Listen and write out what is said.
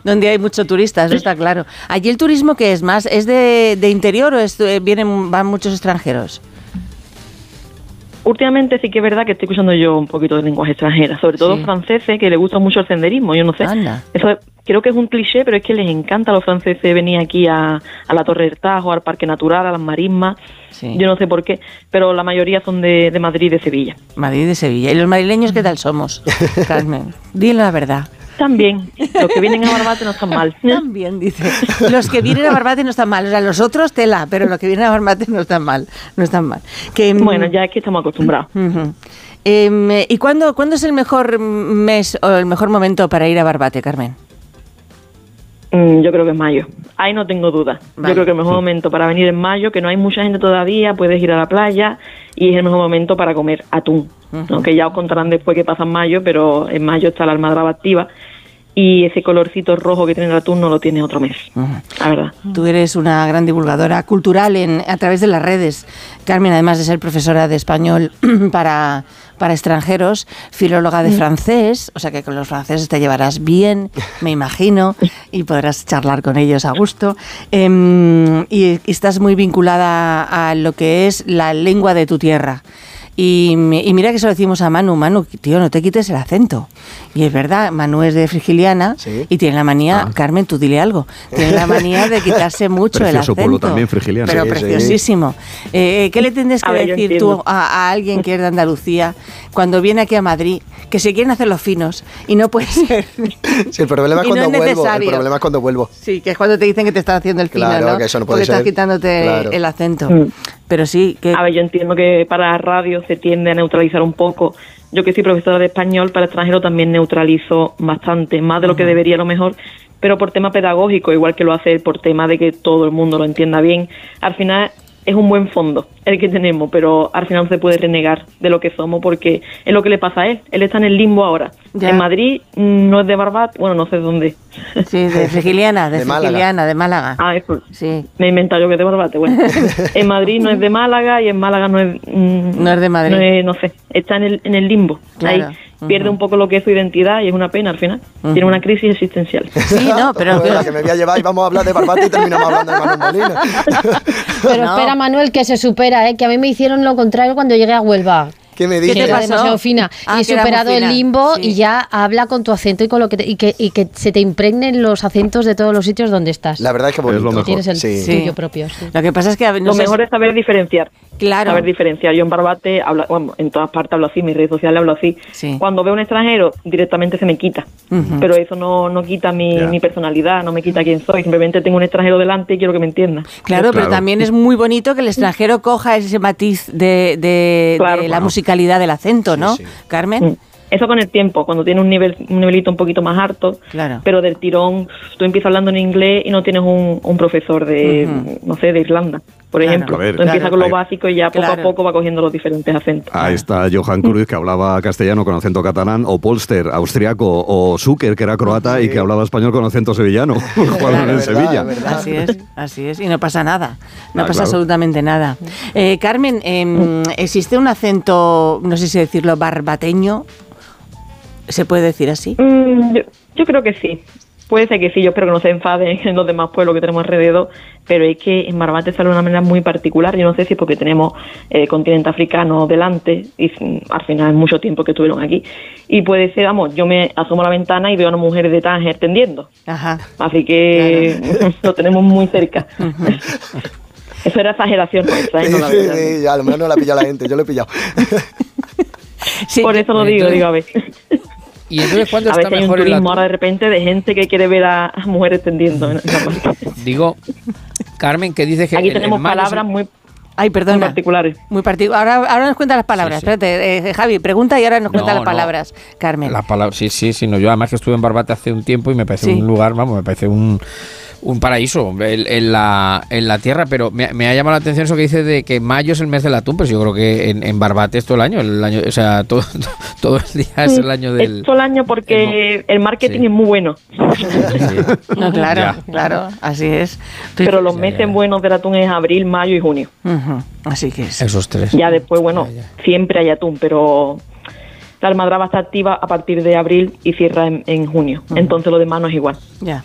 donde hay muchos turistas, eso está claro. ¿Allí el turismo qué es más? ¿Es de interior o van muchos extranjeros? Últimamente sí que es verdad que estoy escuchando yo un poquito de lenguas extranjeras, sobre todo franceses, que les gusta mucho el senderismo, yo no sé. Anda. Eso creo que es un cliché, pero es que les encanta a los franceses venir aquí a la Torre del Tajo, al Parque Natural, a las marismas. Sí. Yo no sé por qué, pero la mayoría son de Madrid y de Sevilla. Madrid y de Sevilla. ¿Y los madrileños qué tal somos, Carmen? Dile la verdad. También, los que vienen a Barbate no están mal. También, dice. Los que vienen a Barbate no están mal. O sea, los otros tela, pero los que vienen a Barbate no están mal. No están mal. Bueno, ya es que estamos acostumbrados. Uh-huh. ¿Y cuándo es el mejor mes o el mejor momento para ir a Barbate, Carmen? Yo creo que es mayo. Ahí no tengo duda. Vale. Yo creo que el mejor momento para venir es mayo, que no hay mucha gente todavía, puedes ir a la playa y es el mejor momento para comer atún. ¿No? Que ya os contarán después qué pasa en mayo, pero en mayo está la almadraba activa y ese colorcito rojo que tiene el atún no lo tiene otro mes, la verdad. Tú eres una gran divulgadora cultural a través de las redes, Carmen, además de ser profesora de español para extranjeros, filóloga de francés, o sea que con los franceses te llevarás bien, me imagino, y podrás charlar con ellos a gusto, y estás muy vinculada a lo que es la lengua de tu tierra. Y mira que se lo decimos a Manu, tío, no te quites el acento. Y es verdad, Manu es de Frigiliana, ¿sí? Y tiene la manía, Carmen, tú dile algo, tiene la manía de quitarse mucho el acento. Pueblo también, Frigiliana. Pero sí, preciosísimo. ¿Qué le tienes que decir tú a alguien que es de Andalucía cuando viene aquí a Madrid, que se quieren hacer los finos y no puede ser? Sí, el problema es cuando vuelvo. El problema es cuando vuelvo. Sí, que es cuando te dicen que te estás haciendo el fino, claro, ¿no? Que eso no puede porque ser. estás quitándote el acento. Pero sí que... A ver, yo entiendo que para la radio se tiende a neutralizar un poco. Yo que soy profesora de español, para extranjero también neutralizo bastante, más de lo que debería a lo mejor, pero por tema pedagógico, igual que lo hace por tema de que todo el mundo lo entienda bien. Al final es un buen fondo el que tenemos, pero al final no se puede renegar de lo que somos porque es lo que le pasa a él. Él está en el limbo ahora. Ya. En Madrid no es de Barbate, bueno, no sé dónde. Sí, de Frigiliana, de Málaga. Ah, eso. Sí. Me he inventado yo que es de Barbate, bueno. En Madrid no es de Málaga y en Málaga no es... no es de Madrid. No sé, está en el limbo. Claro. Ahí pierde un poco lo que es su identidad y es una pena al final. Tiene una crisis existencial. Sí, no, pero... la que me voy a llevar y vamos a hablar de Barbate y terminamos hablando de Manuel Molina. Pero espera, Manuel, que se supera, que a mí me hicieron lo contrario cuando llegué a Huelva. ¿Qué me dices? Que era demasiado fina. Y he superado el limbo y ya habla con tu acento y con lo que y que se te impregnen los acentos de todos los sitios donde estás. La verdad es que es lo mejor. Tienes el tuyo propio. Sí. Lo que pasa es que lo mejor es saber diferenciar. Claro. Saber diferenciar. Yo en Barbate, en todas partes hablo así, en mis redes sociales hablo así. Sí. Cuando veo un extranjero, directamente se me quita. Pero eso no quita mi personalidad, no me quita quién soy. Simplemente tengo un extranjero delante y quiero que me entienda. Claro, pero también es muy bonito que el extranjero coja ese matiz de la musicalidad del acento, ¿no, sí. Carmen? Eso con el tiempo, cuando tienes un nivelito un poquito más alto, claro. Pero del tirón, tú empiezas hablando en inglés y no tienes un profesor de, no sé, de Irlanda, por ejemplo. Tú empiezas con lo básico y ya poco a poco va cogiendo los diferentes acentos. Ahí está Johan Cruyff, que hablaba castellano con acento catalán, o Polster, austriaco, o Zucker, que era croata y que hablaba español con acento sevillano, jugando en Sevilla. Así es, y no pasa nada, no pasa absolutamente nada. Carmen, ¿existe un acento, no sé si decirlo, barbateño? ¿Se puede decir así? Yo creo que sí. Puede ser que sí, yo espero que no se enfaden en los demás pueblos que tenemos alrededor, pero es que en Barbate sale de una manera muy particular. Yo no sé si es porque tenemos continente africano delante y al final es mucho tiempo que estuvieron aquí. Y puede ser, yo me asomo a la ventana y veo a una mujer de Tánger tendiendo. Ajá. Así que lo tenemos muy cerca. Eso era exageración nuestra, ¿no? La verdad. Sí, ya, a lo mejor no la ha pillado la gente, yo lo he pillado. Sí, por eso lo digo, a ver. ¿Y entonces cuándo está hay mejor un turismo ahora de repente de gente que quiere ver a mujeres tendiendo en esa parte? Digo, Carmen, que dices que... Aquí tenemos palabras muy... Ay, perdona. Muy particulares. Muy ahora nos cuenta las palabras. Sí. Espérate, Javi, pregunta y ahora nos cuenta las palabras. Carmen. Las palabras, sí. No, yo además que estuve en Barbate hace un tiempo y me parece un lugar, me parece un paraíso en la tierra, pero me ha llamado la atención eso que dice de que mayo es el mes del atún, pues yo creo que en Barbate es todo el año, o sea, todo el día es el año del... Es todo el año porque el marketing es muy bueno. No, claro, así es. Pero los meses buenos del atún es abril, mayo y junio. Así que es. Esos tres. Ya después, siempre hay atún, pero... La almadraba está activa a partir de abril y cierra en junio. Entonces lo demás no es igual. Ya.